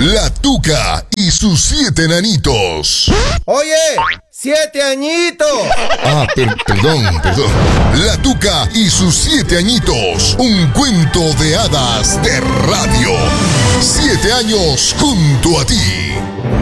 La Tuca y sus 7 enanitos. Oye, 7 añitos. Perdón. La Tuca y sus 7 añitos. Un cuento de hadas de radio. 7 años junto a ti.